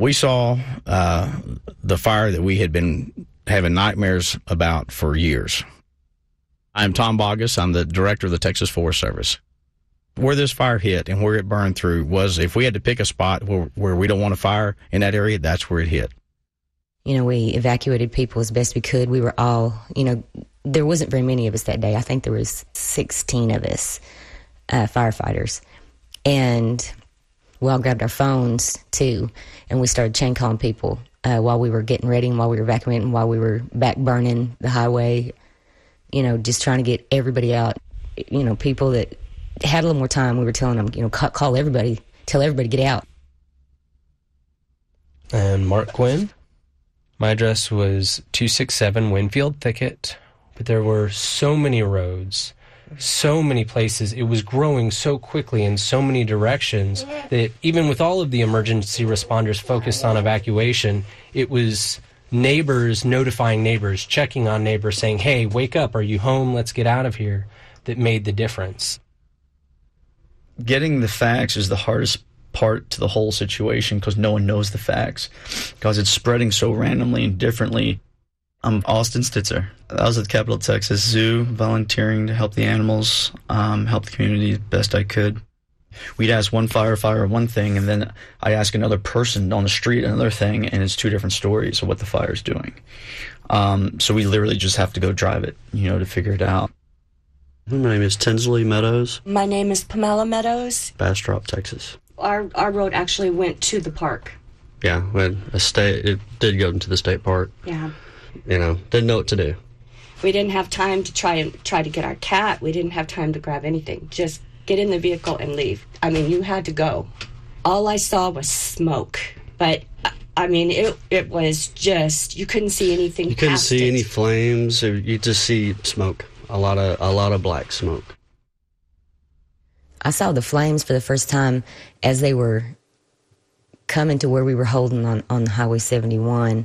We saw the fire that we had been having nightmares about for years. I'm Tom Boggess. I'm the director of the Texas Forest Service. Where this fire hit and where it burned through was, if we had to pick a spot where we don't want a fire in that area, that's where it hit. You know, we evacuated people as best we could. We were all, you know, there wasn't very many of us that day. I think there was 16 of us, firefighters. And we all grabbed our phones, too, and we started chain calling people while we were getting ready and while we were evacuating, while we were back burning the highway, you know, just trying to get everybody out. You know, people that had a little more time, we were telling them, you know, call everybody, tell everybody to get out. And Mark Quinn. My address was 267 Winfield Thicket, but there were so many roads, so many places. It was growing so quickly in so many directions that even with all of the emergency responders focused on evacuation, it was neighbors notifying neighbors, checking on neighbors, saying, hey, wake up, are you home? Let's get out of here, that made the difference. Getting the facts is the hardest part to the whole situation because no one knows the facts because it's spreading so randomly and differently. I'm Austin Stitzer. I was at the Capital Texas Zoo volunteering to help the animals, help the community best I could. We'd ask one firefighter one thing, and then I ask another person on the street another thing, and it's two different stories of what the fire's doing. So we literally just have to go drive it, you know, to figure it out. My name is Tinsley Meadows. My name is Pamela Meadows. Bastrop, Texas. Our road actually went to the park. Yeah, it did go into the state park. Yeah. You know, didn't know what to do. We didn't have time to try to get our cat. We didn't have time to grab anything. Just get in the vehicle and leave. I mean, you had to go. All I saw was smoke. But, I mean, it was just, you couldn't see anything. You couldn't see any flames. You just see smoke. A lot of black smoke. I saw the flames for the first time as they were coming to where we were holding on Highway 71.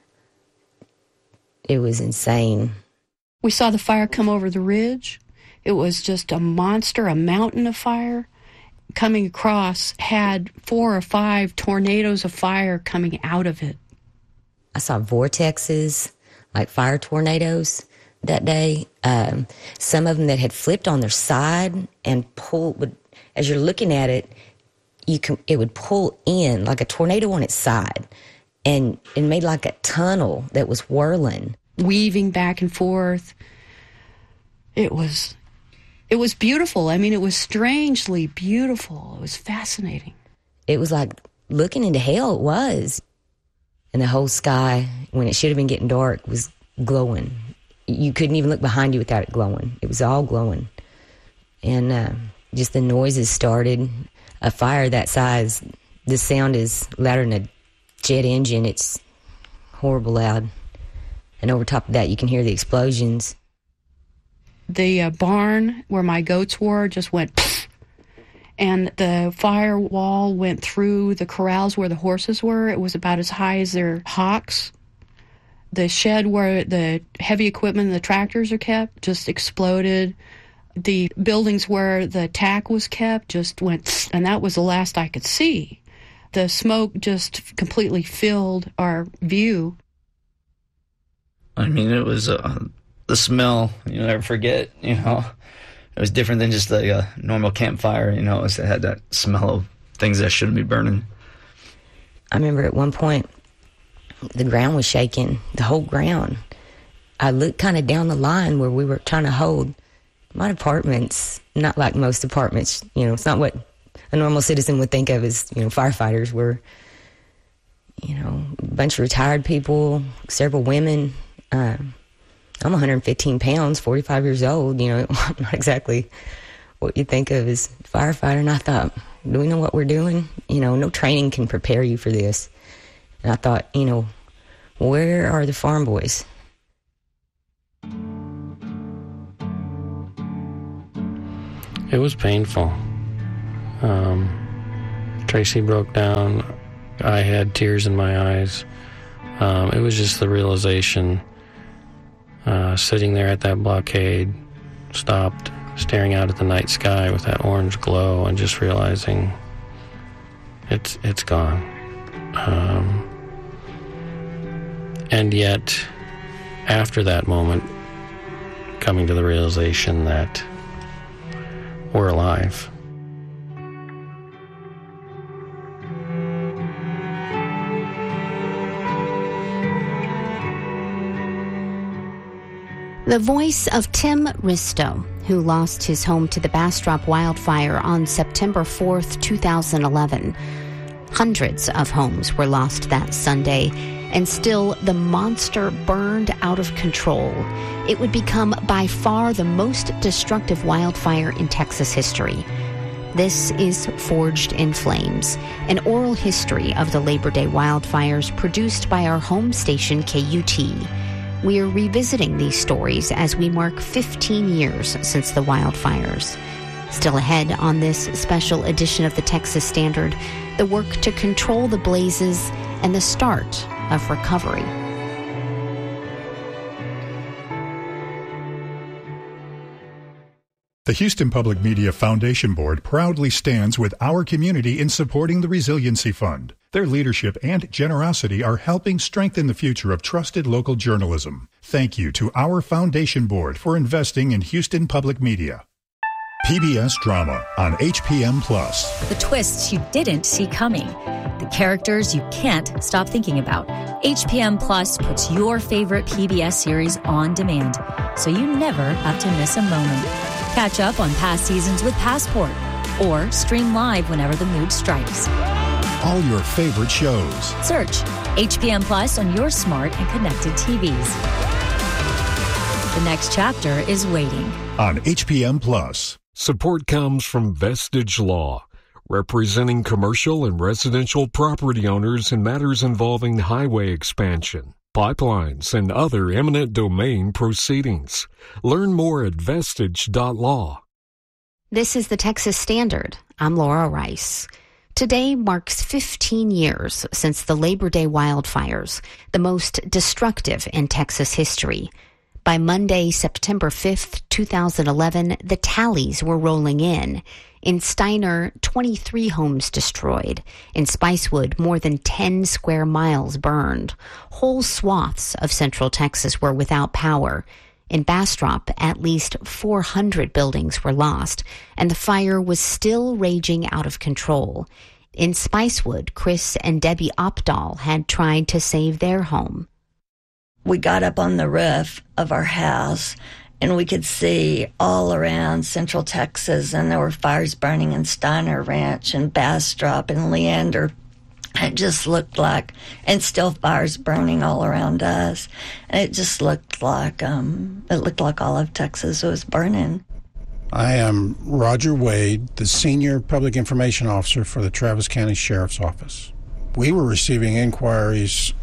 It was insane. We saw the fire come over the ridge. It was just a monster, a mountain of fire coming across, had 4 or 5 tornadoes of fire coming out of it. I saw vortexes, like fire tornadoes that day. Some of them that had flipped on their side and as you're looking at it, it would pull in like a tornado on its side, and it made like a tunnel that was whirling, weaving back and forth. It was beautiful. I mean, it was strangely beautiful. It was fascinating. It was like looking into hell. It was, and the whole sky, when it should have been getting dark, was glowing. You couldn't even look behind you without it glowing. It was all glowing. And just the noises started. A fire that size, the sound is louder than a jet engine. It's horrible loud. And over top of that, you can hear the explosions. The barn where my goats were just went pfft, and the firewall went through the corrals where the horses were. It was about as high as their hocks. The shed where the heavy equipment and the tractors are kept just exploded. The buildings where the tack was kept just went, and that was the last I could see. The smoke just completely filled our view. I mean, it was the smell, you'll never forget, you know. It was different than just a normal campfire, you know. It had that smell of things that shouldn't be burning. I remember at one point, the ground was shaking, the whole ground. I looked kind of down the line where we were trying to hold. My apartments, not like most apartments, you know, it's not what a normal citizen would think of as, you know, firefighters. Were, you know, a bunch of retired people, several women. I'm 115 pounds, 45 years old, you know, not exactly what you think of as a firefighter. And I thought, do we know what we're doing? You know, no training can prepare you for this. And I thought, you know, where are the farm boys? It was painful. Tracy broke down. I had tears in my eyes. It was just the realization, sitting there at that blockade, stopped, staring out at the night sky with that orange glow and just realizing it's gone. And yet, after that moment, coming to the realization that we're alive. The voice of Tim Risto, who lost his home to the Bastrop wildfire on September 4th, 2011. Hundreds of homes were lost that Sunday, and still the monster burned out of control. It would become by far the most destructive wildfire in Texas history. This is Forged in Flames, an oral history of the Labor Day wildfires produced by our home station KUT. We are revisiting these stories as we mark 15 years since the wildfires. Still ahead on this special edition of the Texas Standard, the work to control the blazes and the start of recovery. The Houston Public Media Foundation Board proudly stands with our community in supporting the Resiliency Fund. Their leadership and generosity are helping strengthen the future of trusted local journalism. Thank you to our foundation board for investing in Houston Public Media. PBS Drama on HPM Plus. The twists you didn't see coming. The characters you can't stop thinking about. HPM Plus puts your favorite PBS series on demand, so you never have to miss a moment. Catch up on past seasons with Passport, or stream live whenever the mood strikes. All your favorite shows. Search HPM Plus on your smart and connected TVs. The next chapter is waiting. On HPM Plus. Support comes from Vestige Law, representing commercial and residential property owners in matters involving highway expansion, pipelines, and other eminent domain proceedings. Learn more at vestige.law. This is the Texas Standard. I'm Laura Rice. Today marks 15 years since the Labor Day wildfires, the most destructive in Texas history. By Monday, September 5th, 2011, the tallies were rolling in. In Steiner, 23 homes destroyed. In Spicewood, more than 10 square miles burned. Whole swaths of central Texas were without power. In Bastrop, at least 400 buildings were lost, and the fire was still raging out of control. In Spicewood, Chris and Debbie Opdahl had tried to save their home. We got up on the roof of our house, and we could see all around central Texas, and there were fires burning in Steiner Ranch and Bastrop and Leander. It just looked like, and still fires burning all around us. And it just looked like, all of Texas was burning. I am Roger Wade, the Senior Public Information Officer for the Travis County Sheriff's Office. We were receiving inquiries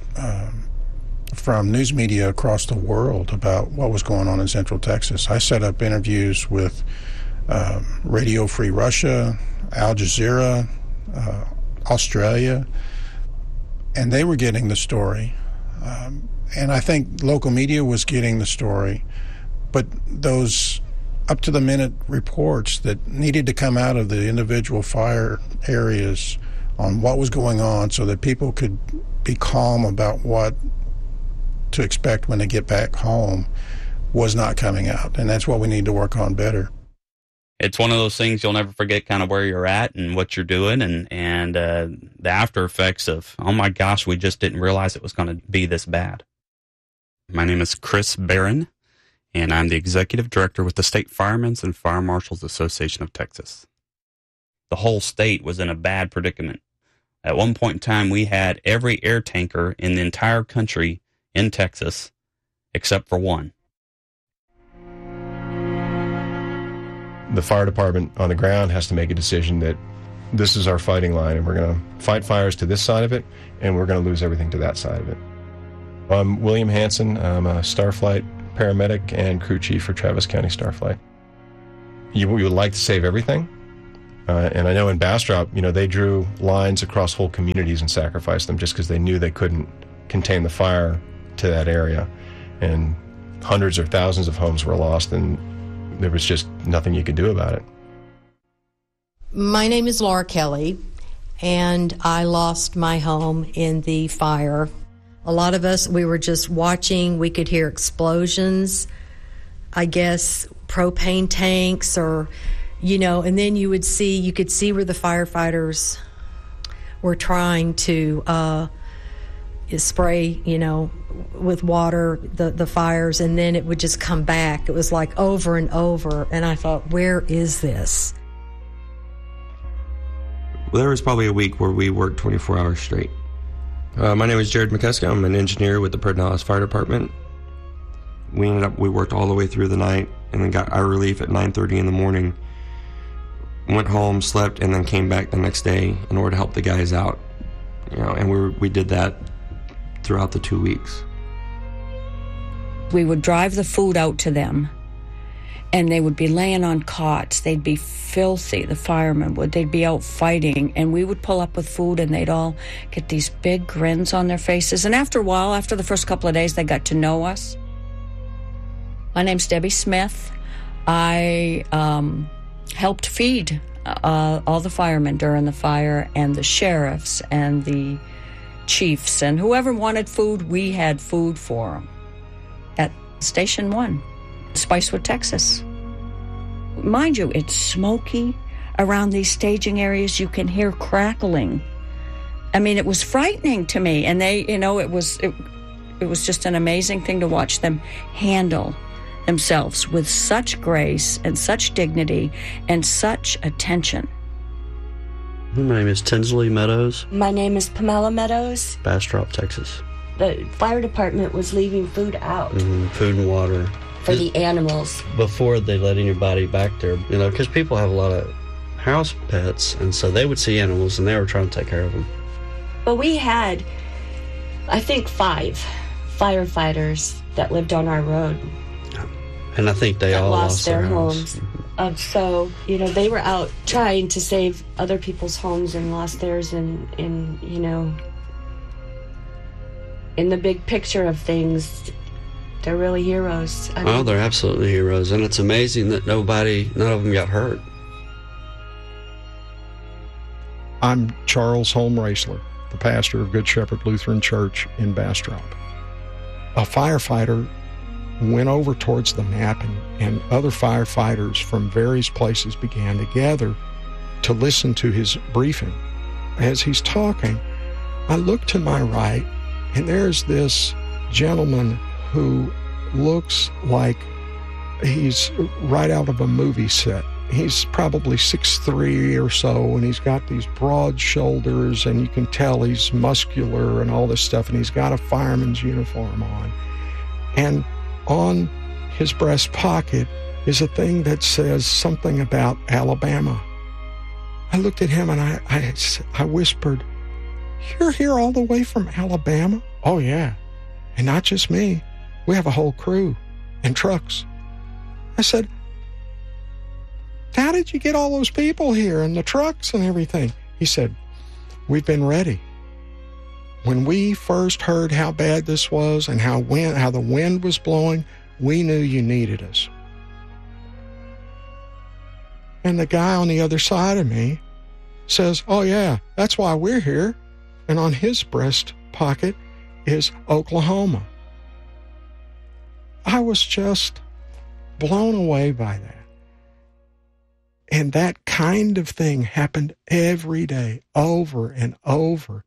from news media across the world about what was going on in Central Texas. I set up interviews with Radio Free Russia, Al Jazeera, Australia, and they were getting the story. And I think local media was getting the story, but those up-to-the-minute reports that needed to come out of the individual fire areas on what was going on so that people could be calm about what to expect when they get back home was not coming out. And that's what we need to work on better. It's one of those things you'll never forget, kind of where you're at and what you're doing, and the after effects of, oh my gosh, we just didn't realize it was going to be this bad. My name is Chris Barron, and I'm the Executive Director with the State Firemen's and Fire Marshals Association of Texas. The whole state was in a bad predicament. At one point in time, we had every air tanker in the entire country in Texas, except for one. The fire department on the ground has to make a decision that this is our fighting line, and we're going to fight fires to this side of it, and we're going to lose everything to that side of it. I'm William Hansen. I'm a Starflight paramedic and crew chief for Travis County Starflight. We would like to save everything, and I know in Bastrop, they drew lines across whole communities and sacrificed them just because they knew they couldn't contain the fire to that area, and hundreds or thousands of homes were lost, and there was just nothing you could do about it. My name is Laura Kelly, and I lost my home in the fire. A lot of us, we were just watching. We could hear explosions, I guess, propane tanks, or, and then you could see where the firefighters were trying to spray, with water, the fires, and then it would just come back. It was like over and over, and I thought, where is this? Well, there was probably a week where we worked 24 hours straight. My name is Jared McCusker. I'm an engineer with the Pedernales Fire Department. We worked all the way through the night and then got our relief at 9:30 in the morning. Went home, slept, and then came back the next day in order to help the guys out. And we did that throughout the 2 weeks. We would drive the food out to them, and they would be laying on cots. They'd be filthy, the firemen would. They'd be out fighting, and we would pull up with food, and they'd all get these big grins on their faces. And after a while, after the first couple of days, they got to know us. My name's Debbie Smith. I helped feed all the firemen during the fire, and the sheriffs and the chiefs, and whoever wanted food, we had food for them at Station 1, Spicewood, Texas. Mind you, it's smoky around these staging areas. You can hear crackling. I mean, it was frightening to me, and they, it was just an amazing thing to watch them handle themselves with such grace and such dignity and such attention. My name is Tinsley Meadows. My name is Pamela Meadows. Bastrop, Texas. The fire department was leaving food out. Food and water. For the animals. Before they let anybody back there, because people have a lot of house pets, and so they would see animals and they were trying to take care of them. But we had, I think, 5 firefighters that lived on our road. And I think they all lost their homes. So, they were out trying to save other people's homes and lost theirs in the big picture of things, they're really heroes. They're absolutely heroes. And it's amazing that none of them got hurt. I'm Charles Holm Raisler, the pastor of Good Shepherd Lutheran Church in Bastrop. A firefighter went over towards the map, and other firefighters from various places began to gather to listen to his briefing. As he's talking, I look to my right, and there's this gentleman who looks like he's right out of a movie set. He's probably 6'3" or so, and he's got these broad shoulders, and you can tell he's muscular and all this stuff, and he's got a fireman's uniform on. And on his breast pocket is a thing that says something about Alabama. I looked at him and I whispered, "You're here all the way from Alabama?" "Oh, yeah. And not just me. We have a whole crew and trucks." I said, "How did you get all those people here and the trucks and everything?" He said, "We've been ready. When we first heard how bad this was and how the wind was blowing, we knew you needed us." And the guy on the other side of me says, "Oh yeah, that's why we're here." And on his breast pocket is Oklahoma. I was just blown away by that. And that kind of thing happened every day, over and over.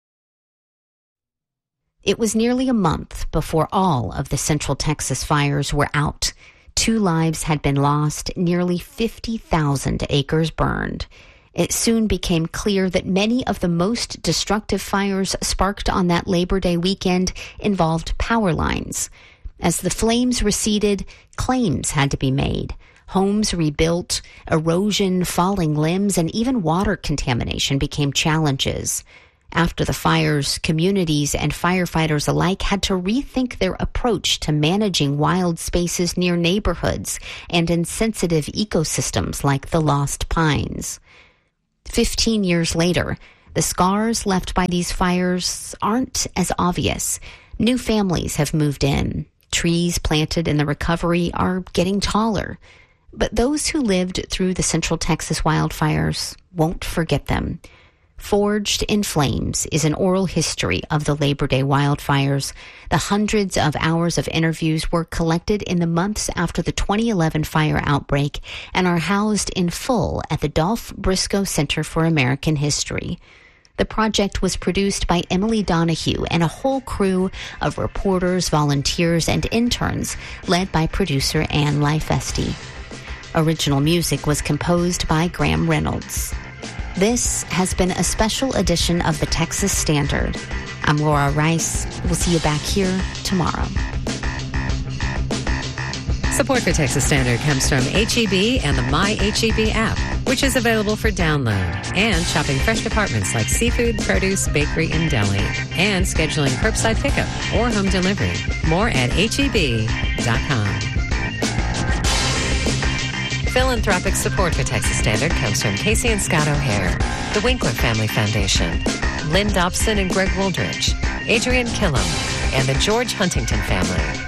It was nearly a month before all of the Central Texas fires were out. 2 lives had been lost, nearly 50,000 acres burned. It soon became clear that many of the most destructive fires sparked on that Labor Day weekend involved power lines. As the flames receded, claims had to be made. Homes rebuilt, erosion, falling limbs, and even water contamination became challenges. After the fires, communities and firefighters alike had to rethink their approach to managing wild spaces near neighborhoods and in sensitive ecosystems like the Lost Pines. 15 years later, the scars left by these fires aren't as obvious. New families have moved in. Trees planted in the recovery are getting taller. But those who lived through the Central Texas wildfires won't forget them. Forged in Flames is an oral history of the Labor Day wildfires. The hundreds of hours of interviews were collected in the months after the 2011 fire outbreak and are housed in full at the Dolph Briscoe Center for American History. The project was produced by Emily Donahue and a whole crew of reporters, volunteers, and interns led by producer Ann Leifeste. Original music was composed by Graham Reynolds. This has been a special edition of the Texas Standard. I'm Laura Rice. We'll see you back here tomorrow. Support for Texas Standard comes from H-E-B and the My H-E-B app, which is available for download, and shopping fresh departments like seafood, produce, bakery, and deli, and scheduling curbside pickup or home delivery. More at HEB.com. Philanthropic support for Texas Standard comes from Casey and Scott O'Hare, the Winkler Family Foundation, Lynn Dobson and Greg Woldridge, Adrian Killam, and the George Huntington family.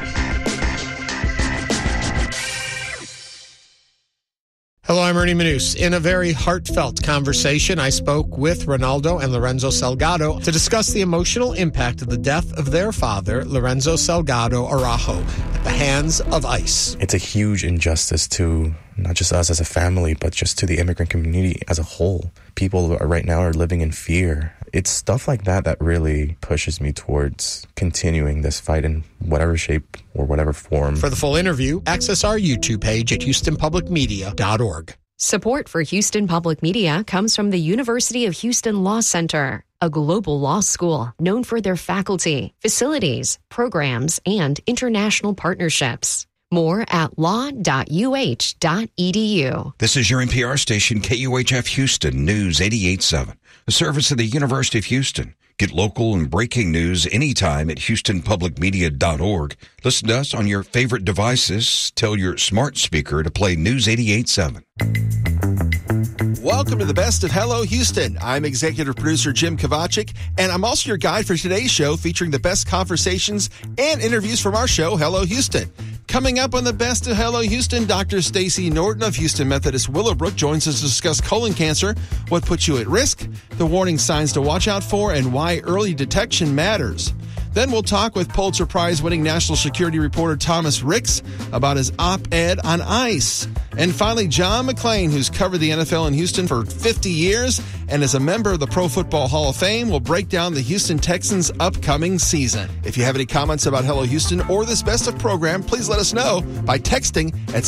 Hello, I'm Ernie Manous. In a very heartfelt conversation, I spoke with Ronaldo and Lorenzo Salgado to discuss the emotional impact of the death of their father, Lorenzo Salgado Araujo, at the hands of ICE. It's a huge injustice to not just us as a family, but just to the immigrant community as a whole. People right now are living in fear. It's stuff like that that really pushes me towards continuing this fight in whatever shape or whatever form. For the full interview, access our YouTube page at HoustonPublicMedia.org. Support for Houston Public Media comes from the University of Houston Law Center, a global law school known for their faculty, facilities, programs, and international partnerships. More at law.uh.edu. This is your NPR station, KUHF Houston News 88.7, a service of the University of Houston. Get local and breaking news anytime at HoustonPublicMedia.org. Listen to us on your favorite devices. Tell your smart speaker to play News 88.7. Welcome to the best of Hello Houston. I'm executive producer Jim Kovacic, and I'm also your guide for today's show featuring the best conversations and interviews from our show, Hello Houston. Coming up on the best of Hello Houston, Dr. Stacy Norton of Houston Methodist Willowbrook joins us to discuss colon cancer, what puts you at risk, the warning signs to watch out for, and why early detection matters. Then we'll talk with Pulitzer Prize-winning national security reporter Thomas Ricks about his op-ed on ICE. And finally, John McClain, who's covered the NFL in Houston for 50 years and is a member of the Pro Football Hall of Fame, will break down the Houston Texans' upcoming season. If you have any comments about Hello Houston or this best of program, please let us know by texting at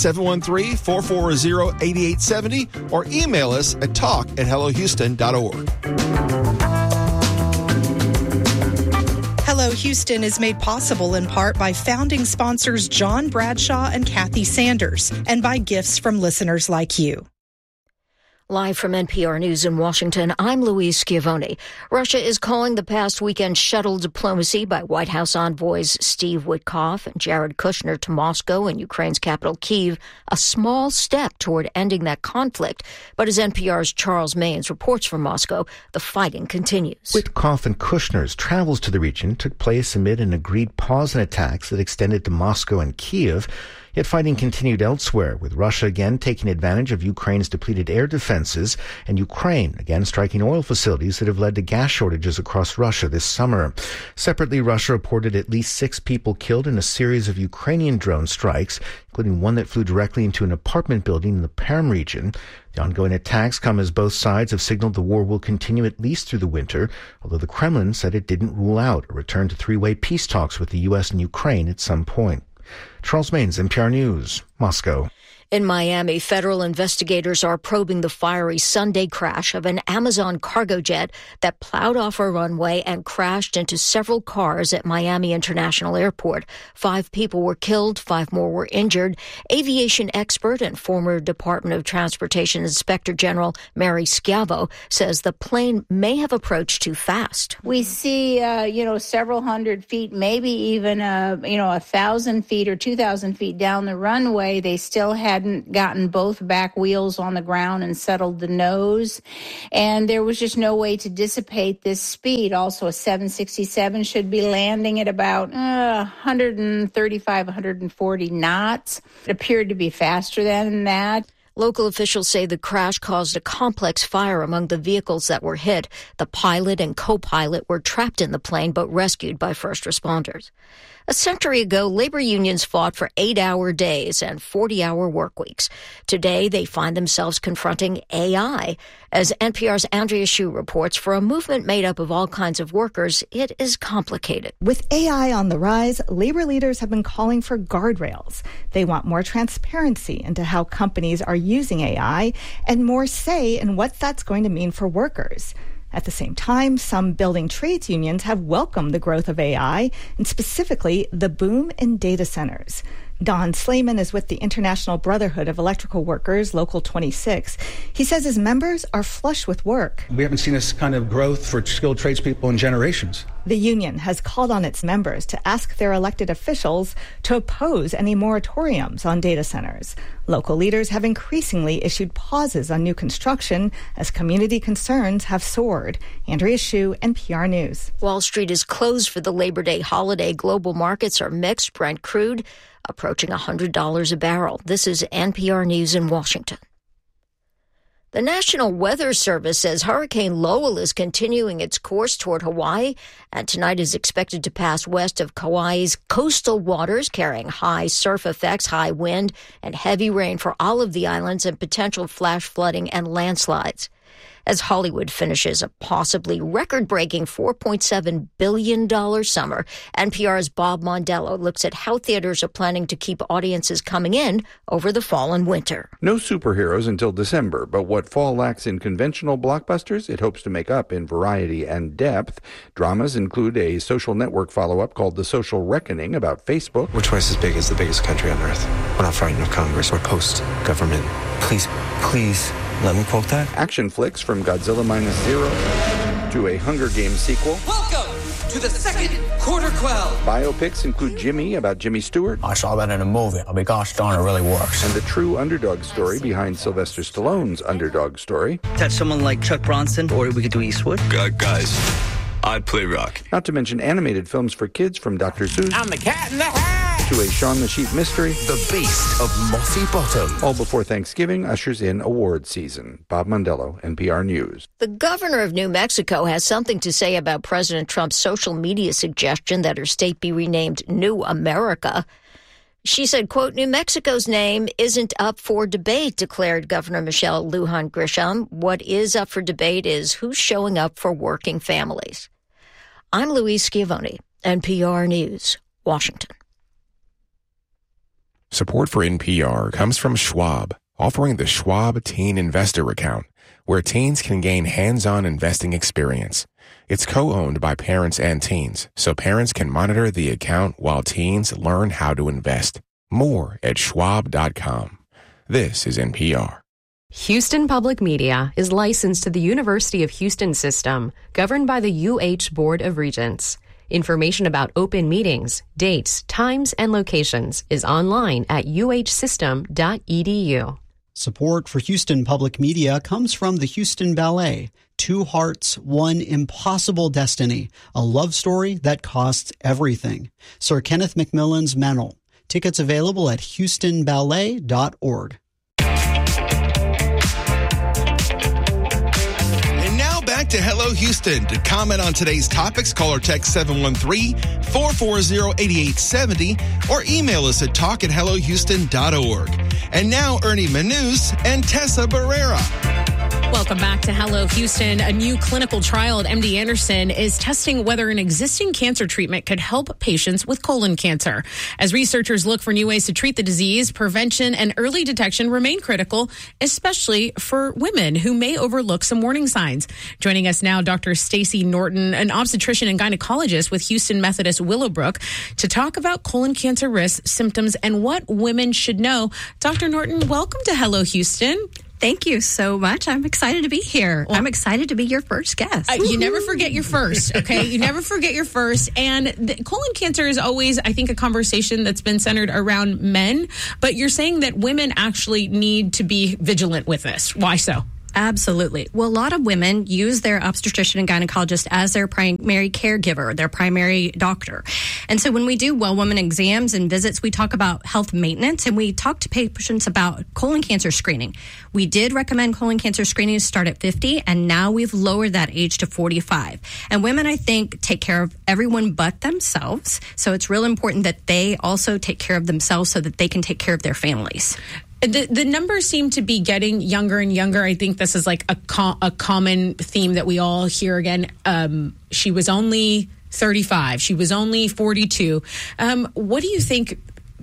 713-440-8870 or email us at talk@hellohouston.org. Hello Houston is made possible in part by founding sponsors John Bradshaw and Kathy Sanders, and by gifts from listeners like you. Live from NPR News in Washington, I'm Louise Schiavone. Russia is calling the past weekend shuttle diplomacy by White House envoys Steve Witkoff and Jared Kushner to Moscow and Ukraine's capital Kyiv a small step toward ending that conflict. But as NPR's Charles Maynes reports from Moscow, the fighting continues. Witkoff and Kushner's travels to the region took place amid an agreed pause in attacks that extended to Moscow and Kyiv. Yet fighting continued elsewhere, with Russia again taking advantage of Ukraine's depleted air defenses and Ukraine again striking oil facilities that have led to gas shortages across Russia this summer. Separately, Russia reported at least 6 people killed in a series of Ukrainian drone strikes, including one that flew directly into an apartment building in the Perm region. The ongoing attacks come as both sides have signaled the war will continue at least through the winter, although the Kremlin said it didn't rule out a return to three-way peace talks with the U.S. and Ukraine at some point. Charles Maynes, NPR News, Moscow. In Miami, federal investigators are probing the fiery Sunday crash of an Amazon cargo jet that plowed off a runway and crashed into several cars at Miami International Airport. 5 people were killed, 5 more were injured. Aviation expert and former Department of Transportation Inspector General Mary Schiavo says the plane may have approached too fast. We see, several hundred feet, maybe even, 1,000 feet or 2,000 feet down the runway. They still hadn't gotten both back wheels on the ground and settled the nose. And there was just no way to dissipate this speed. Also, a 767 should be landing at about 135, 140 knots. It appeared to be faster than that. Local officials say the crash caused a complex fire among the vehicles that were hit. The pilot and co-pilot were trapped in the plane but rescued by first responders. A century ago, labor unions fought for 8-hour days and 40-hour work weeks. Today, they find themselves confronting AI. As NPR's Andrea Hsu reports, for a movement made up of all kinds of workers, it is complicated. With AI on the rise, labor leaders have been calling for guardrails. They want more transparency into how companies are using AI and more say in what that's going to mean for workers. At the same time, some building trades unions have welcomed the growth of AI, and specifically the boom in data centers. Don Slayman is with the International Brotherhood of Electrical Workers, Local 26. He says his members are flush with work. We haven't seen this kind of growth for skilled tradespeople in generations. The union has called on its members to ask their elected officials to oppose any moratoriums on data centers. Local leaders have increasingly issued pauses on new construction as community concerns have soared. Andrea Hsu, NPR News. Wall Street is closed for the Labor Day holiday. Global markets are mixed. Brent crude approaching $100 a barrel. This is NPR News in Washington. The National Weather Service says Hurricane Lowell is continuing its course toward Hawaii, and tonight is expected to pass west of Kauai's coastal waters, carrying high surf effects, high wind, and heavy rain for all of the islands and potential flash flooding and landslides. As Hollywood finishes a possibly record-breaking $4.7 billion summer, NPR's Bob Mondello looks at how theaters are planning to keep audiences coming in over the fall and winter. No superheroes until December, but what fall lacks in conventional blockbusters, it hopes to make up in variety and depth. Dramas include a social network follow-up called The Social Reckoning about Facebook. We're twice as big as the biggest country on earth. We're not frightened of Congress. We're post-government. Please, let me quote that. Action flicks from Godzilla Minus Zero to a Hunger Games sequel. Welcome to the second Quarter Quell. Biopics include Jimmy about Jimmy Stewart. I saw that in a movie. I'll be gosh darn, it really works. And the true underdog story behind Sylvester Stallone's underdog story. Touch someone like Chuck Bronson, or we could do Eastwood. Guys, I play Rocky. Not to mention animated films for kids from Dr. Seuss. I'm the cat in the hat. To a Shaun the Sheep mystery. The Beast of Mossy Bottom. All before Thanksgiving ushers in award season. Bob Mondello, NPR News. The governor of New Mexico has something to say about President Trump's social media suggestion that her state be renamed New America. She said, quote, New Mexico's name isn't up for debate, declared Governor Michelle Lujan Grisham. What is up for debate is who's showing up for working families. I'm Louise Schiavone, NPR News, Washington. Support for NPR comes from Schwab, offering the Schwab Teen Investor Account, where teens can gain hands-on investing experience. It's co-owned by parents and teens, so parents can monitor the account while teens learn how to invest. More at schwab.com. This is NPR. Houston Public Media is licensed to the University of Houston system, governed by the UH Board of Regents. Information about open meetings, dates, times, and locations is online at uhsystem.edu. Support for Houston Public Media comes from the Houston Ballet. Two Hearts, One Impossible Destiny, a love story that costs everything. Sir Kenneth Macmillan's Meynell. Tickets available at houstonballet.org. Back to Hello Houston. To comment on today's topics, call or text 713-440-8870 or email us at talk@hellohouston.org. And now Ernie Manous and Tessa Barrera. Welcome back to Hello Houston. A new clinical trial at MD Anderson is testing whether an existing cancer treatment could help patients with colon cancer. As researchers look for new ways to treat the disease, prevention and early detection remain critical, especially for women who may overlook some warning signs. Joining us now, Dr. Stacy Norton, an obstetrician and gynecologist with Houston Methodist Willowbrook, to talk about colon cancer risks, symptoms, and what women should know. Dr. Norton, welcome to Hello Houston. Thank you so much. I'm excited to be here. Well, I'm excited to be your first guest. You never forget your first, okay? You never forget your first. And colon cancer is always, I think, a conversation that's been centered around men. But you're saying that women actually need to be vigilant with this. Why so? Absolutely. Well, a lot of women use their obstetrician and gynecologist as their primary caregiver, their primary doctor. And so when we do well woman exams and visits, we talk about health maintenance, and we talk to patients about colon cancer screening. We did recommend colon cancer screening to start at 50, and now we've lowered that age to 45. And women, I think, take care of everyone but themselves. So it's real important that they also take care of themselves so that they can take care of their families. The numbers seem to be getting younger and younger. I think this is like a common theme that we all hear again. She was only 35. She was only 42. What do you think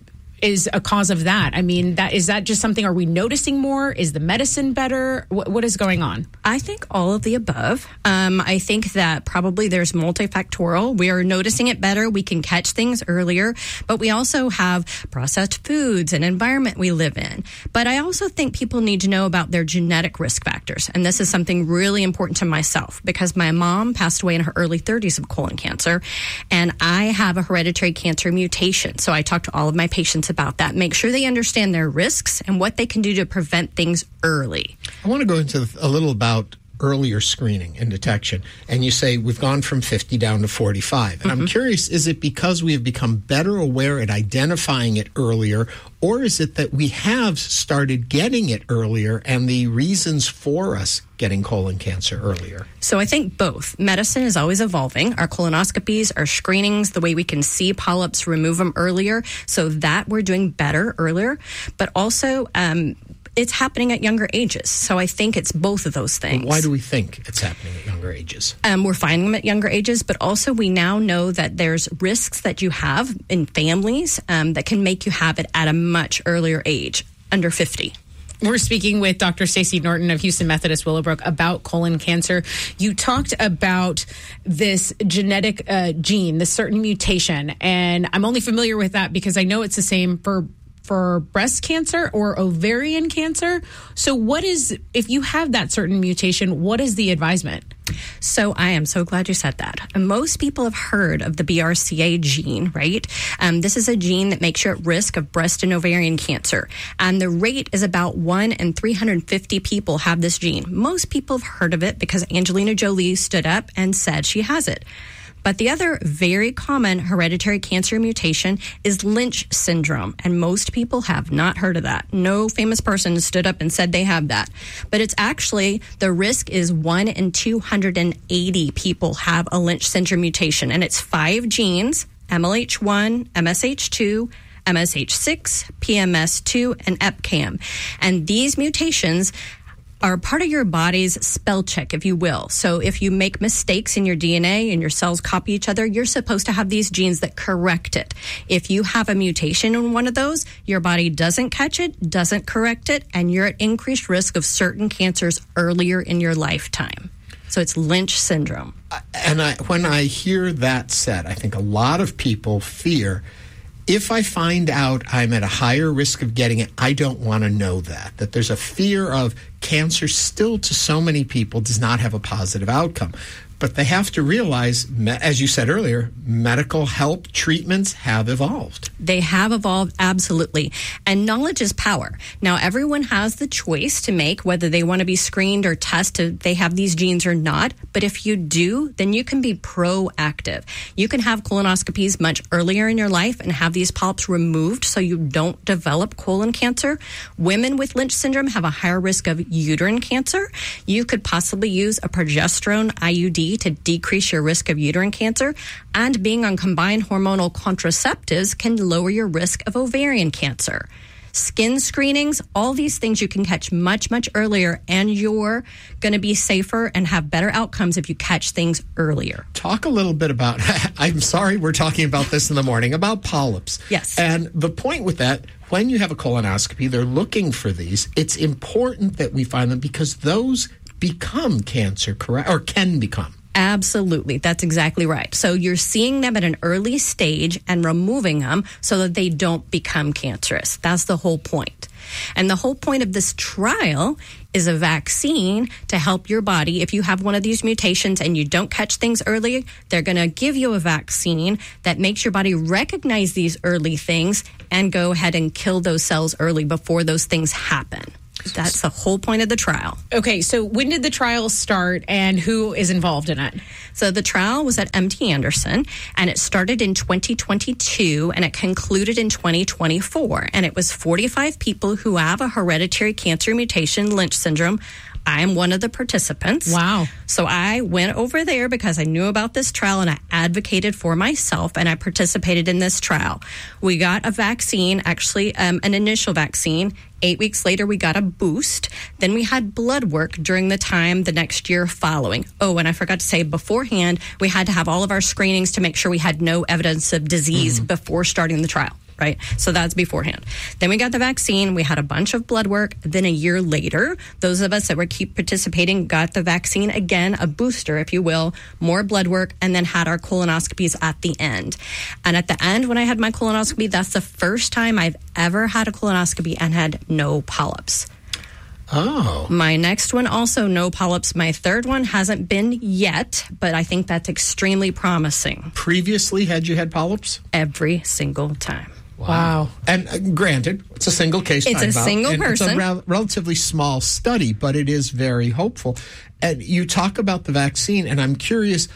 is a cause of that? I mean, is that just something, are we noticing more? Is the medicine better? What is going on? I think all of the above. I think that probably there's multifactorial. We are noticing it better. We can catch things earlier, but we also have processed foods and environment we live in. But I also think people need to know about their genetic risk factors. And this is something really important to myself because my mom passed away in her early 30s of colon cancer, and I have a hereditary cancer mutation. So I talk to all of my patients about that. Make sure they understand their risks and what they can do to prevent things early. I want to go into a little about earlier screening and detection. And you say we've gone from 50 down to 45. And I'm curious, is it because we have become better aware at identifying it earlier, or is it that we have started getting it earlier and the reasons for us getting colon cancer earlier? So I think both. Medicine is always evolving. Our colonoscopies, our screenings, the way we can see polyps, remove them earlier, so that we're doing better earlier. But also, it's happening at younger ages. So I think it's both of those things. Why do we think it's happening at younger ages? We're finding them at younger ages, but also we now know that there's risks that you have in families that can make you have it at a much earlier age, under 50. We're speaking with Dr. Stacey Norton of Houston Methodist Willowbrook about colon cancer. You talked about this genetic gene, this certain mutation, and I'm only familiar with that because I know it's the same for breast cancer or ovarian cancer. So what is, if you have that certain mutation, what is the advisement? So I am so glad you said that. Most people have heard of the BRCA gene, right? This is a gene that makes you at risk of breast and ovarian cancer. And the rate is about 1 in 350 people have this gene. Most people have heard of it because Angelina Jolie stood up and said she has it. But the other very common hereditary cancer mutation is Lynch syndrome, and most people have not heard of that. No famous person stood up and said they have that. But it's actually, the risk is 1 in 280 people have a Lynch syndrome mutation, and it's 5 genes, MLH1, MSH2, MSH6, PMS2, and EpCAM. And these mutations are part of your body's spell check, if you will. So if you make mistakes in your DNA and your cells copy each other, you're supposed to have these genes that correct it. If you have a mutation in one of those, your body doesn't catch it, doesn't correct it, and you're at increased risk of certain cancers earlier in your lifetime. So it's Lynch syndrome. And when I hear that said, I think a lot of people fear, if I find out I'm at a higher risk of getting it, I don't want to know that there's a fear of cancer still to so many people does not have a positive outcome. But they have to realize, as you said earlier, medical help treatments have evolved. They have evolved, absolutely. And knowledge is power. Now, everyone has the choice to make whether they want to be screened or tested if they have these genes or not. But if you do, then you can be proactive. You can have colonoscopies much earlier in your life and have these polyps removed so you don't develop colon cancer. Women with Lynch syndrome have a higher risk of uterine cancer. You could possibly use a progesterone IUD to decrease your risk of uterine cancer, and being on combined hormonal contraceptives can lower your risk of ovarian cancer. Skin screenings, all these things you can catch much, much earlier, and you're going to be safer and have better outcomes if you catch things earlier. Talk a little bit about, I'm sorry we're talking about this in the morning, about polyps. Yes. And the point with that, when you have a colonoscopy, they're looking for these. It's important that we find them because those become cancer, correct? Or can become. Absolutely. That's exactly right. So you're seeing them at an early stage and removing them so that they don't become cancerous. That's the whole point. And the whole point of this trial is a vaccine to help your body. If you have one of these mutations and you don't catch things early, they're going to give you a vaccine that makes your body recognize these early things and go ahead and kill those cells early before those things happen. That's the whole point of the trial. Okay, so when did the trial start and who is involved in it? So the trial was at MD Anderson, and it started in 2022, and it concluded in 2024. And it was 45 people who have a hereditary cancer mutation, Lynch syndrome. I'm one of the participants. Wow. So I went over there because I knew about this trial and I advocated for myself and I participated in this trial. We got a vaccine, actually an initial vaccine. 8 weeks later, we got a boost. Then we had blood work during the time the next year following. Oh, and I forgot to say beforehand, we had to have all of our screenings to make sure we had no evidence of disease before starting the trial. Right? So that's beforehand. Then we got the vaccine. We had a bunch of blood work. Then a year later, those of us that were keep participating got the vaccine again, a booster, if you will, more blood work, and then had our colonoscopies at the end. And at the end, when I had my colonoscopy, that's the first time I've ever had a colonoscopy and had no polyps. Oh. My next one also no polyps. My third one hasn't been yet, but I think that's extremely promising. Previously, had you had polyps? Every single time. Wow. And granted, it's a single case. It's a single person. It's a relatively small study, but it is very hopeful. And you talk about the vaccine, and I'm curious,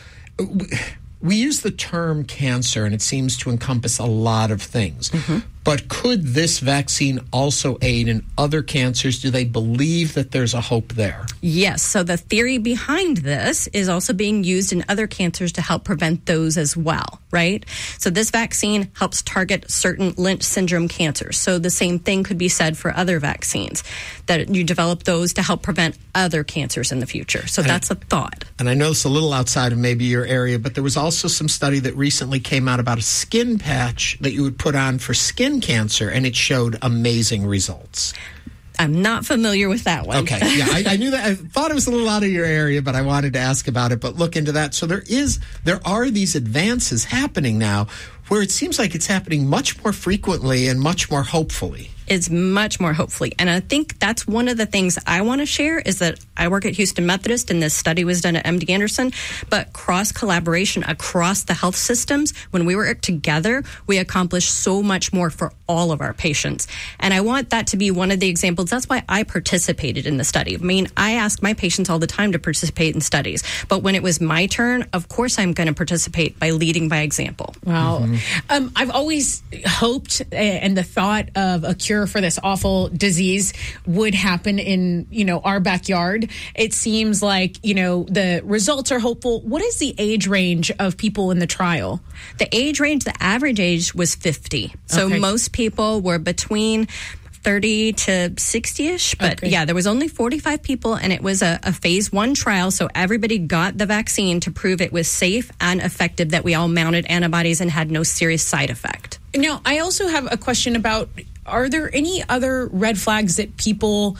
we use the term cancer, and it seems to encompass a lot of things. But could this vaccine also aid in other cancers? Do they believe that there's a hope there? Yes. So the theory behind this is also being used in other cancers to help prevent those as well, right? So this vaccine helps target certain Lynch syndrome cancers. So the same thing could be said for other vaccines, that you develop those to help prevent other cancers in the future. So that's a thought. And I know it's a little outside of maybe your area, but there was also some study that recently came out about a skin patch that you would put on for skin cancer, and it showed amazing results. I'm not familiar with that one. Okay, yeah, I knew that. I thought it was a little out of your area, but I wanted to ask about it. But look into that. So there are these advances happening now where it seems like it's happening much more frequently and much more hopefully. It's much more hopefully. And I think that's one of the things I want to share is that I work at Houston Methodist and this study was done at MD Anderson, but cross collaboration across the health systems, when we work together, we accomplish so much more for all of our patients. And I want that to be one of the examples. That's why I participated in the study. I mean, I ask my patients all the time to participate in studies, but when it was my turn, of course I'm going to participate by leading by example. Wow. I've always hoped and the thought of a cure for this awful disease would happen in, our backyard. It seems like, the results are hopeful. What is the age range of people in the trial? The age range, the average age was 50. So most people were between 30 to 60-ish. But yeah, there was only 45 people, and it was a phase 1 trial. So everybody got the vaccine to prove it was safe and effective, that we all mounted antibodies and had no serious side effect. Now, I also have a question about, are there any other red flags that people,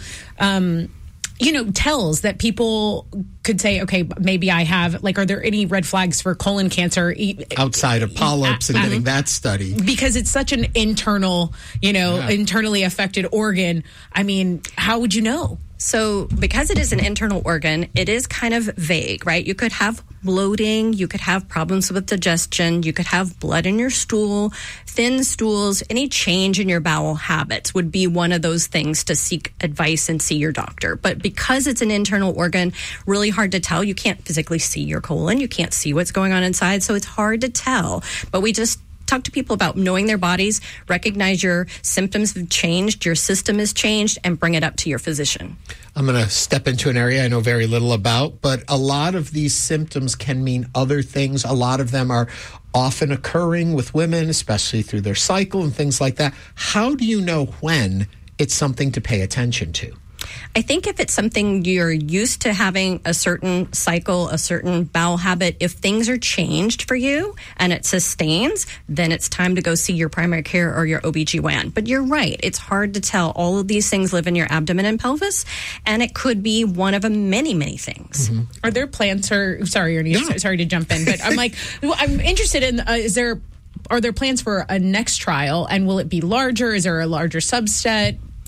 tells that people could say, okay, maybe I have, are there any red flags for colon cancer? Outside of polyps and getting that study. Because it's such an internal, internally affected organ. I mean, how would you know? So because it is an internal organ, it is kind of vague, right? You could have bloating, you could have problems with digestion, you could have blood in your stool, thin stools, any change in your bowel habits would be one of those things to seek advice and see your doctor. But because it's an internal organ, really hard to tell. You can't physically see your colon, you can't see what's going on inside, so it's hard to tell. But we just talk to people about knowing their bodies, recognize your symptoms have changed, your system has changed, and bring it up to your physician. I'm going to step into an area I know very little about, but a lot of these symptoms can mean other things. A lot of them are often occurring with women, especially through their cycle and things like that. How do you know when it's something to pay attention to? I think if it's something you're used to having a certain cycle, a certain bowel habit, if things are changed for you and it sustains, then it's time to go see your primary care or your OBGYN. But you're right. It's hard to tell. All of these things live in your abdomen and pelvis, and it could be one of many, many things. Mm-hmm. Are there plans sorry, Ernie, sorry to jump in, but I'm interested in, are there plans for a next trial, and will it be larger? Is there a larger subset?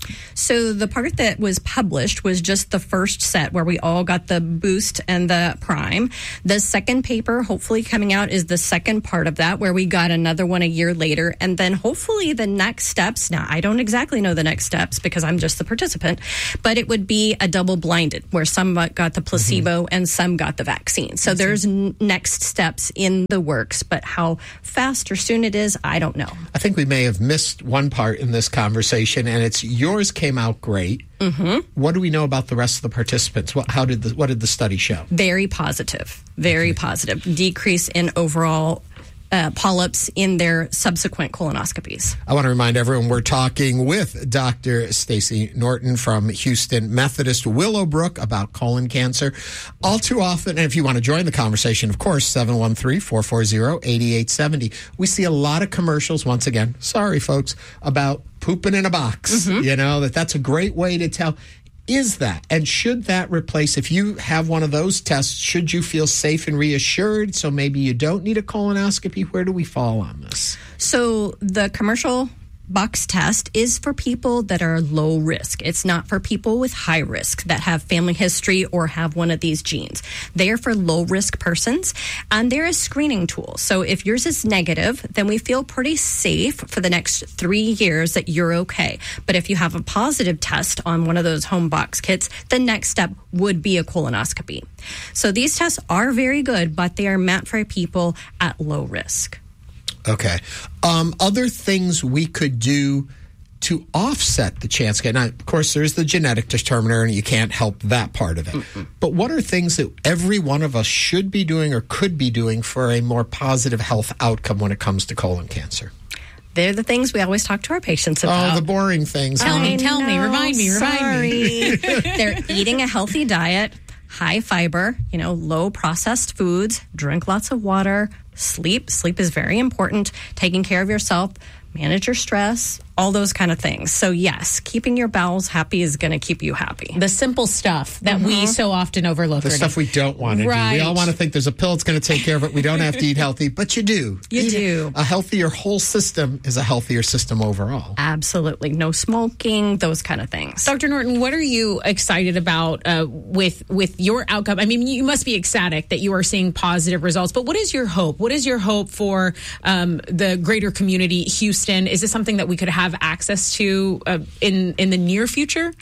So the part that was published was just the first set where we all got the boost and the prime. The second paper, hopefully coming out, is the second part of that, where we got another one a year later. And then hopefully the next steps, now I don't exactly know the next steps because I'm just the participant, but it would be a double-blinded where some got the placebo and some got the vaccine. So there's next steps in the works, but how fast or soon it is, I don't know. I think we may have missed one part in this conversation, and it's yours came out great. What do we know about the rest of the participants? What did the study show? Very positive. Very positive. Decrease in overall polyps in their subsequent colonoscopies. I want to remind everyone we're talking with Dr. Stacey Norton from Houston Methodist Willowbrook about colon cancer. All too often, and if you want to join the conversation, of course, 713-440-8870. We see a lot of commercials, once again, sorry folks, about pooping in a box. You know, that's a great way to tell. Is that, and should that replace, if you have one of those tests, should you feel safe and reassured so maybe you don't need a colonoscopy? Where do we fall on this? So the commercial box test is for people that are low risk. It's not for people with high risk that have family history or have one of these genes. They are for low risk persons, and they're a screening tool. So if yours is negative, then we feel pretty safe for the next 3 years that you're okay. But if you have a positive test on one of those home box kits, the next step would be a colonoscopy. So these tests are very good, but they are meant for people at low risk. Okay. Other things we could do to offset the chance. Now, of course, there's the genetic determiner, and you can't help that part of it. But what are things that every one of us should be doing or could be doing for a more positive health outcome when it comes to colon cancer? They're the things we always talk to our patients about. Oh, the boring things. Tell me, remind me. Sorry. They're eating a healthy diet, high fiber, low processed foods, drink lots of water, sleep. Sleep is very important. Taking care of yourself, manage your stress, all those kind of things. So yes, keeping your bowels happy is going to keep you happy. The simple stuff that we so often overlook. The stuff we don't want to do. We all want to think there's a pill that's going to take care of it. We don't have to eat healthy, but you do. You do. A healthier whole system is a healthier system overall. Absolutely. No smoking, those kind of things. Dr. Norton, what are you excited about with your outcome? I mean, you must be ecstatic that you are seeing positive results, but what is your hope? What is your hope for the greater community, Houston? Is this something that we could have access to in the near future?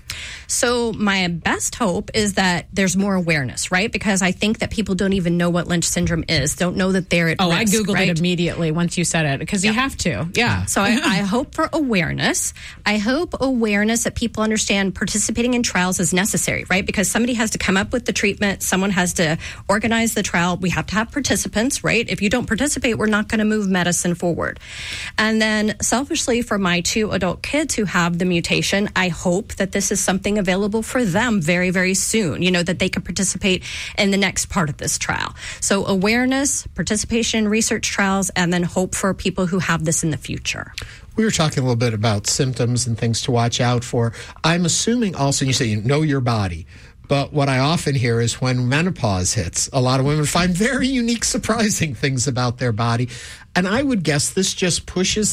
So my best hope is that there's more awareness, right? Because I think that people don't even know what Lynch syndrome is, don't know that they're at risk. I Googled right? it immediately once you said it, because you have to. Yeah. So I hope for awareness. I hope awareness that people understand participating in trials is necessary, right? Because somebody has to come up with the treatment. Someone has to organize the trial. We have to have participants, right? If you don't participate, we're not going to move medicine forward. And then selfishly, for my 2 adult kids who have the mutation, I hope that this is something available for them very, very soon, that they can participate in the next part of this trial. So awareness, participation in research trials, and then hope for people who have this in the future. We were talking a little bit about symptoms and things to watch out for. I'm assuming also, you say you know your body. But what I often hear is when menopause hits, a lot of women find very unique, surprising things about their body. And I would guess this just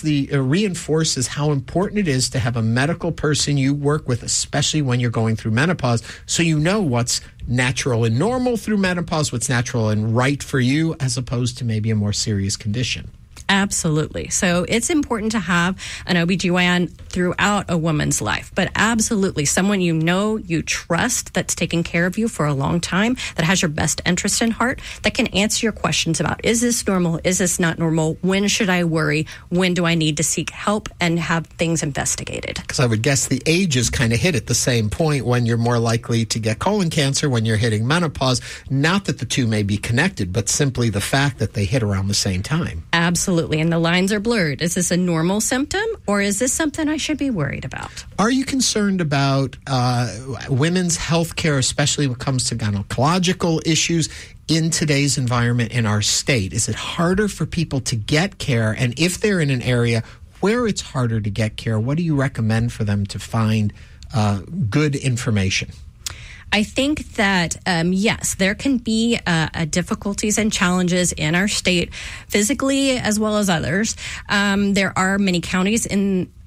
reinforces how important it is to have a medical person you work with, especially when you're going through menopause, so you know what's natural and normal through menopause, what's natural and right for you, as opposed to maybe a more serious condition. Absolutely. So it's important to have an OBGYN throughout a woman's life, but absolutely someone you trust, that's taken care of you for a long time, that has your best interest in heart, that can answer your questions about, is this normal? Is this not normal? When should I worry? When do I need to seek help and have things investigated? Because I would guess the ages kind of hit at the same point when you're more likely to get colon cancer, when you're hitting menopause. Not that the two may be connected, but simply the fact that they hit around the same time. Absolutely. And the lines are blurred. Is this a normal symptom, or is this something I should be worried about? Are you concerned about women's health care, especially when it comes to gynecological issues in today's environment in our state? Is it harder for people to get care? And if they're in an area where it's harder to get care, what do you recommend for them to find good information? I think that, yes, there can be difficulties and challenges in our state, physically as well as others. There are many counties in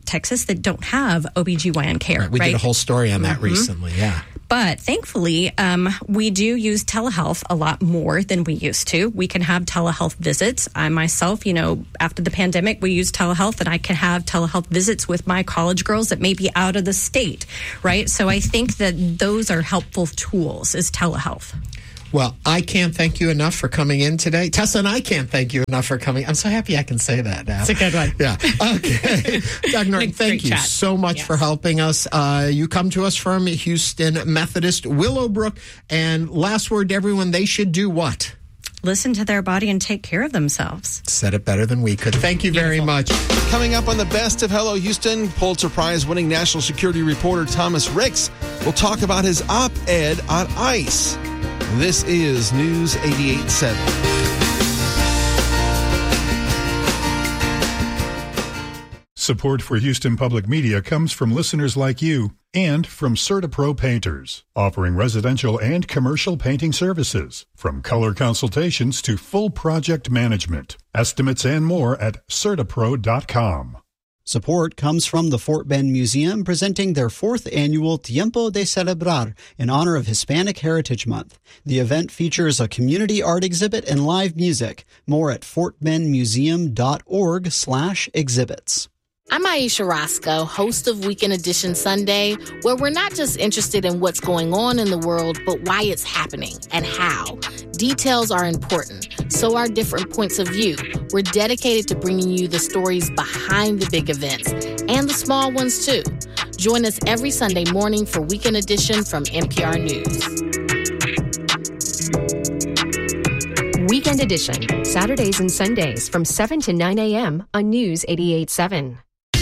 Texas that don't have OBGYN care. We did a whole story on that recently, yeah. But thankfully, we do use telehealth a lot more than we used to. We can have telehealth visits. I myself, after the pandemic, we use telehealth, and I can have telehealth visits with my college girls that may be out of the state, right? So I think that those are helpful tools, is telehealth. Well, I can't thank you enough for coming in today. Tessa and I can't thank you enough for coming. I'm so happy I can say that now. It's a good one. Yeah. Okay. Doug Norton, thank you so much for helping us. You come to us from Houston Methodist Willowbrook. And last word to everyone, they should do what? Listen to their body and take care of themselves. Said it better than we could. Thank you very much. Coming up on the Best of Hello Houston, Pulitzer Prize winning national security reporter Thomas Ricks will talk about his op-ed on ICE. This is News 88.7. Support for Houston Public Media comes from listeners like you and from CertaPro Painters, offering residential and commercial painting services, from color consultations to full project management. Estimates and more at CertaPro.com. Support comes from the Fort Bend Museum, presenting their 4th annual Tiempo de Celebrar in honor of Hispanic Heritage Month. The event features a community art exhibit and live music. More at fortbendmuseum.org/exhibits. I'm Aisha Roscoe, host of Weekend Edition Sunday, where we're not just interested in what's going on in the world, but why it's happening and how. Details are important, so are different points of view. We're dedicated to bringing you the stories behind the big events and the small ones, too. Join us every Sunday morning for Weekend Edition from NPR News. Weekend Edition, Saturdays and Sundays from 7 to 9 a.m. on News 88.7.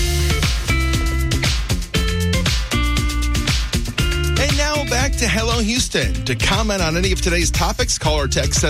And now back to Hello Houston. To comment on any of today's topics, call or text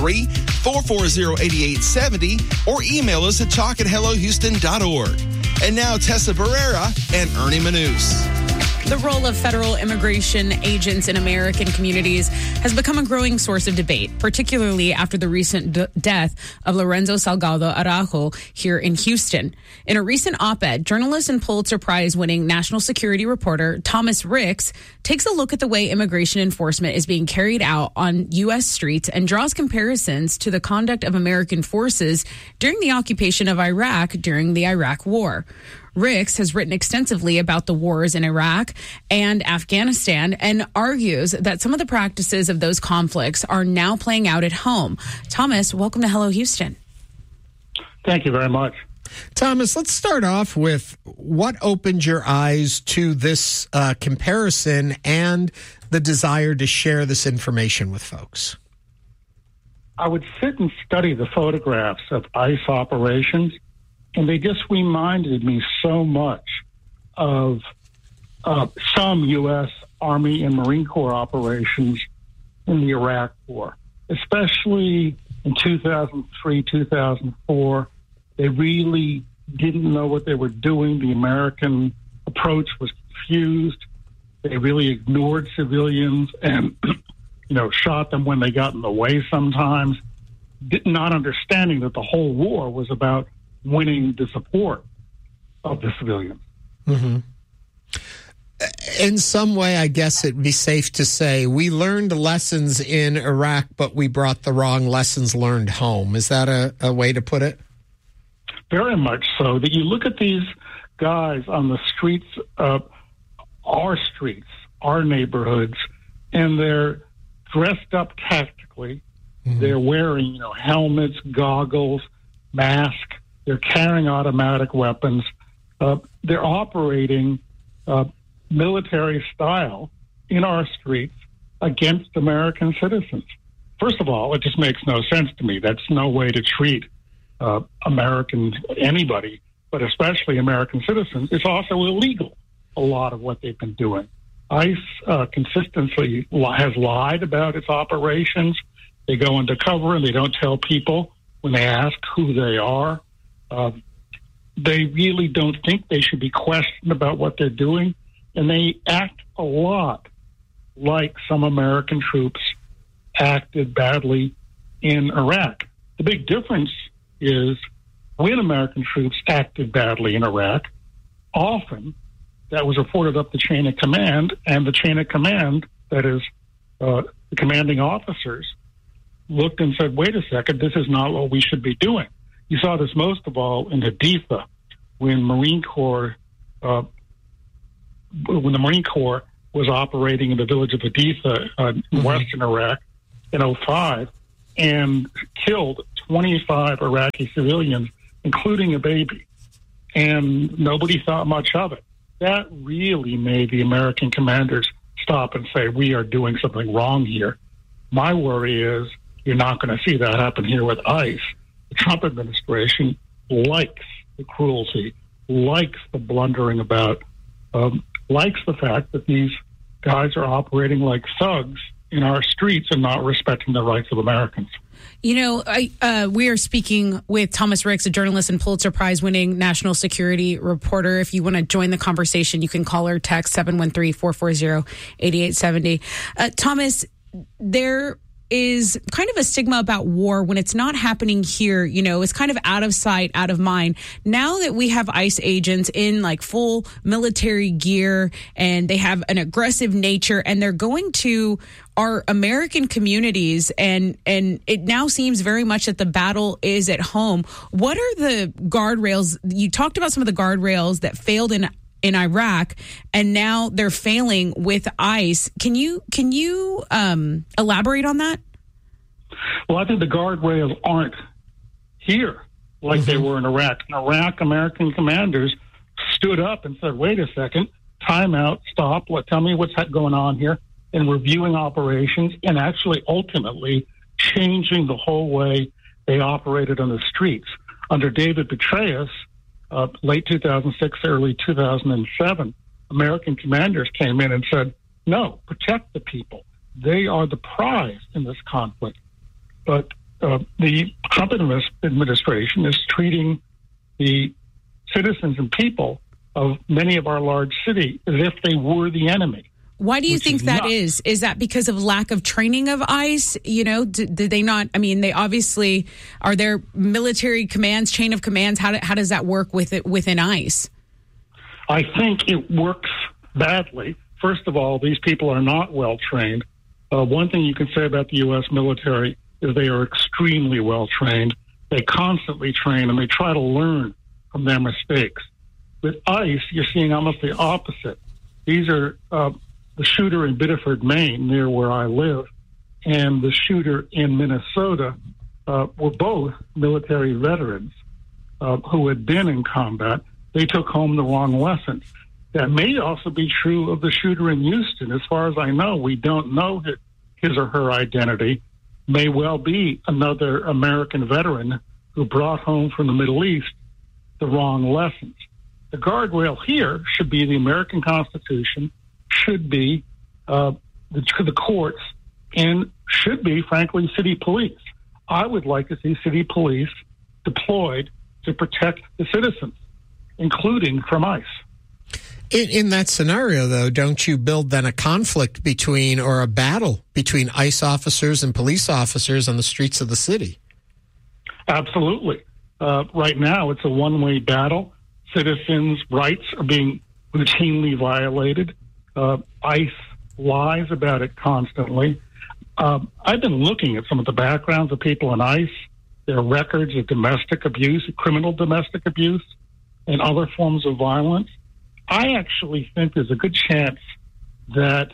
713-440-8870 or email us at talk@hellohouston.org. And now Tessa Barrera and Ernie Manous. The role of federal immigration agents in American communities has become a growing source of debate, particularly after the recent death of Lorenzo Salgado Araujo here in Houston. In a recent op-ed, journalist and Pulitzer Prize-winning national security reporter Thomas Ricks takes a look at the way immigration enforcement is being carried out on U.S. streets and draws comparisons to the conduct of American forces during the occupation of Iraq during the Iraq War. Ricks has written extensively about the wars in Iraq and Afghanistan and argues that some of the practices of those conflicts are now playing out at home. Thomas, welcome to Hello Houston. Thank you very much. Thomas, let's start off with what opened your eyes to this comparison and the desire to share this information with folks. I would sit and study the photographs of ICE operations, and they just reminded me so much of some U.S. Army and Marine Corps operations in the Iraq War, especially in 2003, 2004. They really didn't know what they were doing. The American approach was confused. They really ignored civilians and, shot them when they got in the way sometimes, not understanding that the whole war was about winning the support of the civilians. Mm-hmm. In some way, I guess it'd be safe to say we learned lessons in Iraq, but we brought the wrong lessons learned home. Is that a way to put it? Very much so. That you look at these guys on the streets, our neighborhoods, and they're dressed up tactically. Mm-hmm. They're wearing, helmets, goggles, masks. They're carrying automatic weapons. They're operating military style in our streets against American citizens. First of all, it just makes no sense to me. That's no way to treat anybody, but especially American citizens. It's also illegal, a lot of what they've been doing. ICE consistently has lied about its operations. They go undercover and they don't tell people when they ask who they are. They really don't think they should be questioned about what they're doing, and they act a lot like some American troops acted badly in Iraq. The big difference is when American troops acted badly in Iraq, often that was reported up the chain of command, and the chain of command, that is the commanding officers, looked and said, wait a second, this is not what we should be doing. You saw this most of all in Haditha, when the Marine Corps was operating in the village of Haditha in western Iraq in 2005 and killed 25 Iraqi civilians, including a baby. And nobody thought much of it. That really made the American commanders stop and say, we are doing something wrong here. My worry is you're not going to see that happen here with ICE. The Trump administration likes the cruelty, likes the blundering about, likes the fact that these guys are operating like thugs in our streets and not respecting the rights of Americans. You know, we are speaking with Thomas Ricks, a journalist and Pulitzer Prize-winning national security reporter. If you want to join the conversation, you can call or text 713-440-8870. Thomas, there is kind of a stigma about war when it's not happening here. You know, it's kind of out of sight, out of mind. Now that we have ICE agents in like full military gear and they have an aggressive nature and they're going to our American communities, and it now seems very much that the battle is at home. What are the guardrails? You talked about some of the guardrails that failed in Iraq, and now they're failing with ICE. Can you elaborate on that? Well, I think the guardrails aren't here like they were in Iraq. In Iraq, American commanders stood up and said, wait a second, time out, stop, tell me what's going on here, and reviewing operations and actually ultimately changing the whole way they operated on the streets. Under David Petraeus, late 2006, early 2007, American commanders came in and said, no, protect the people. They are the prize in this conflict. But the Trump administration is treating the citizens and people of many of our large cities as if they were the enemy. Why do you think that is? Is that because of lack of training of ICE? You know, did they not? I mean, they obviously are there military commands, chain of commands. How does that work within ICE? I think it works badly. First of all, these people are not well trained. One thing you can say about the U.S. military is they are extremely well trained. They constantly train and they try to learn from their mistakes. With ICE, you're seeing almost the opposite. These are the shooter in Biddeford, Maine, near where I live, and the shooter in Minnesota were both military veterans who had been in combat. They took home the wrong lessons. That may also be true of the shooter in Houston. As far as I know, we don't know his or her identity. May well be another American veteran who brought home from the Middle East the wrong lessons. The guardrail here should be the American Constitution, should be the courts, and should be, frankly, city police. I would like to see city police deployed to protect the citizens, including from ICE. In that scenario, though, don't you build then a conflict between, or a battle between ICE officers and police officers on the streets of the city? Absolutely. Right now, it's a one-way battle. Citizens' rights are being routinely violated. ICE lies about it constantly. I've been looking at some of the backgrounds of people in ICE, their records of domestic abuse, criminal domestic abuse, and other forms of violence. I actually think there's a good chance that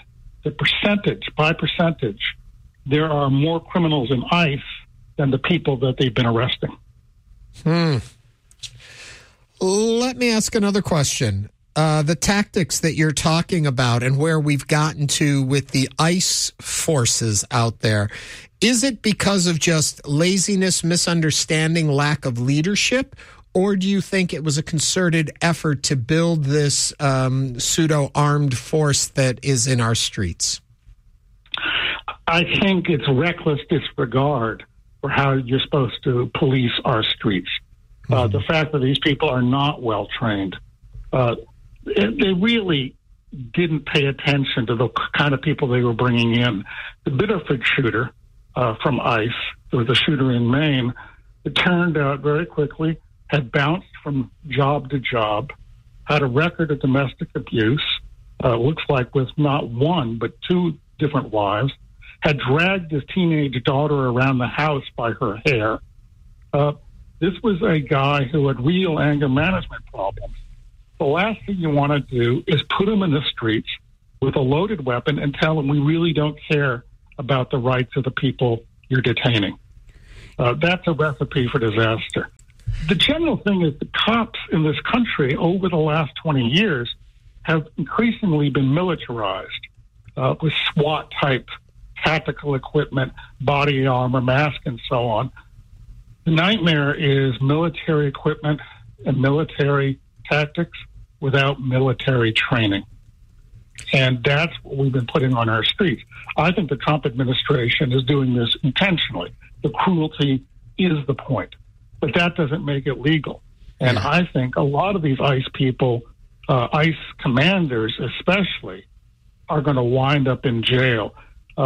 by percentage, there are more criminals in ICE than the people that they've been arresting. Let me ask another question. The tactics that you're talking about and where we've gotten to with the ICE forces out there, is it because of just laziness, misunderstanding, lack of leadership? Or do you think it was a concerted effort to build this pseudo-armed force that is in our streets? I think it's reckless disregard for how you're supposed to police our streets. The fact that these people are not well trained, they really didn't pay attention to the kind of people they were bringing in. The Biddeford shooter from ICE, there was a shooter in Maine, it turned out very quickly had bounced from job to job, had a record of domestic abuse, looks like with not one, but two different wives, had dragged his teenage daughter around the house by her hair. This was a guy who had real anger management problems. The last thing you want to do is put him in the streets with a loaded weapon and tell him we really don't care about the rights of the people you're detaining. That's a recipe for disaster. The general thing is the cops in this country over the last 20 years have increasingly been militarized with SWAT-type tactical equipment, body armor, mask, and so on. The nightmare is military equipment and military tactics without military training. And that's what we've been putting on our streets. I think the Trump administration is doing this intentionally. The cruelty is the point. But that doesn't make it legal. And I think a lot of these ICE people, ICE commanders especially, are going to wind up in jail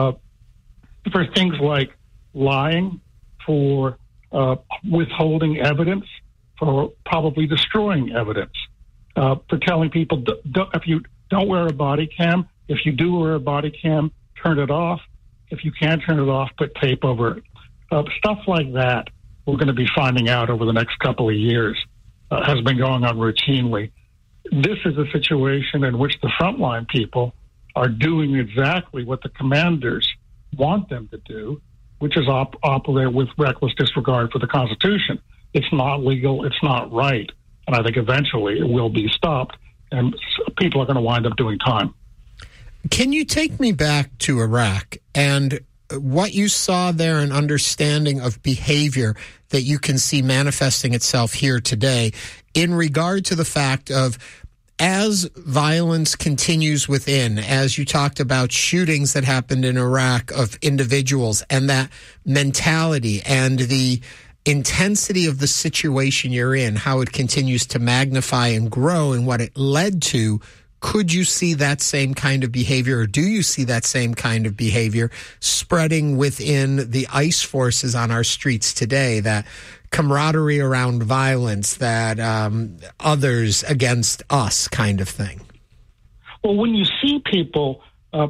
for things like lying, for withholding evidence, for probably destroying evidence, for telling people, if you don't wear a body cam, if you do wear a body cam, turn it off. If you can't turn it off, put tape over it. Stuff like that we're going to be finding out over the next couple of years has been going on routinely. This is a situation in which the frontline people are doing exactly what the commanders want them to do, which is operate with reckless disregard for the Constitution. It's not legal. It's not right. And I think eventually it will be stopped, and people are going to wind up doing time. Can you take me back to Iraq and what you saw there, an understanding of behavior that you can see manifesting itself here today in regard to the fact of, as violence continues within, as you talked about shootings that happened in Iraq of individuals, and that mentality and the intensity of the situation you're in, how it continues to magnify and grow and what it led to, could you see that same kind of behavior, or do you see that same kind of behavior spreading within the ICE forces on our streets today, that camaraderie around violence, that others against us kind of thing? Well, when you see people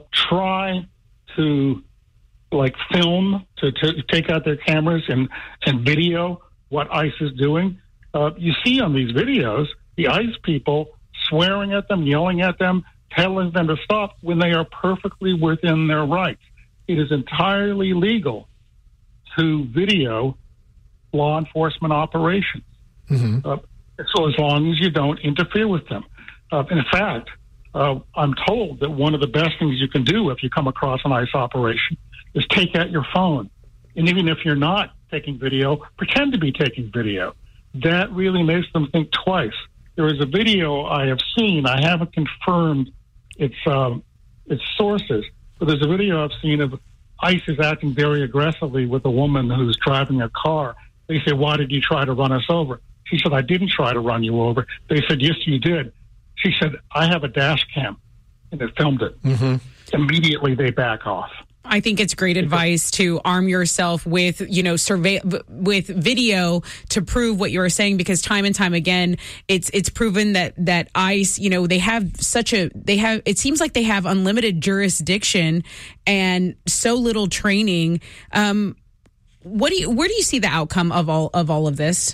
try to film, to take out their cameras and video what ICE is doing, you see on these videos the ICE people swearing at them, yelling at them, telling them to stop when they are perfectly within their rights. It is entirely legal to video law enforcement operations. Mm-hmm. So as long as you don't interfere with them. In fact, I'm told that one of the best things you can do if you come across an ICE operation is take out your phone. And even if you're not taking video, pretend to be taking video. That really makes them think twice. There is a video I have seen. I haven't confirmed its sources, but there's a video I've seen of ICE is acting very aggressively with a woman who's driving a car. They say, "Why did you try to run us over?" She said, "I didn't try to run you over." They said, "Yes, you did." She said, "I have a dash cam," and it filmed it. Mm-hmm. Immediately, they back off. I think it's great advice to arm yourself with, with video to prove what you're saying, because time and time again, it's proven that ICE, it seems like they have unlimited jurisdiction and so little training. Where do you see the outcome of all of this?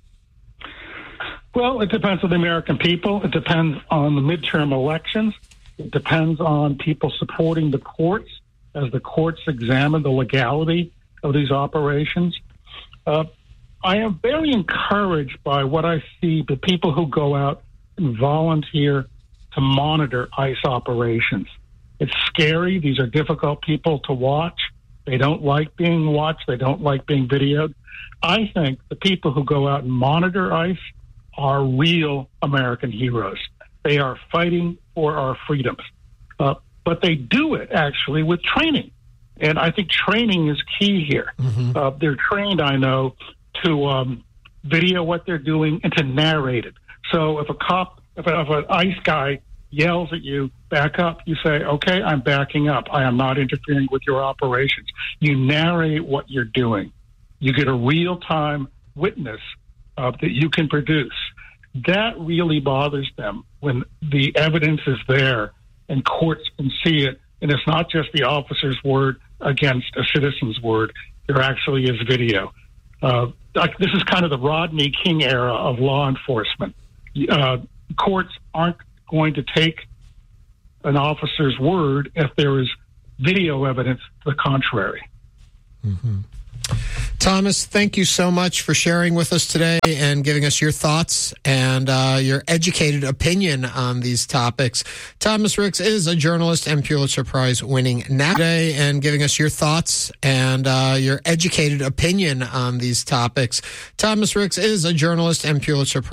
Well, it depends on the American people. It depends on the midterm elections. It depends on people supporting the courts as the courts examine the legality of these operations. I am very encouraged by what I see, the people who go out and volunteer to monitor ICE operations. It's scary. These are difficult people to watch. They don't like being watched. They don't like being videoed. I think the people who go out and monitor ICE are real American heroes. They are fighting for our freedoms. But they do it, actually, with training. And I think training is key here. Mm-hmm. They're trained, I know, to video what they're doing and to narrate it. So if an ICE guy yells at you, back up, you say, "Okay, I'm backing up. I am not interfering with your operations." You narrate what you're doing. You get a real-time witness that you can produce. That really bothers them when the evidence is there and courts can see it, and it's not just the officer's word against a citizen's word. There actually is video. This is kind of the Rodney King era of law enforcement. Courts aren't going to take an officer's word if there is video evidence to the contrary. Mm-hmm. Thomas, thank you so much for sharing with us today and giving us your thoughts and your educated opinion on these topics. Thomas Ricks is a journalist and Pulitzer Prize winning today and giving us your thoughts and your educated opinion on these topics. Thomas Ricks is a journalist and Pulitzer Prize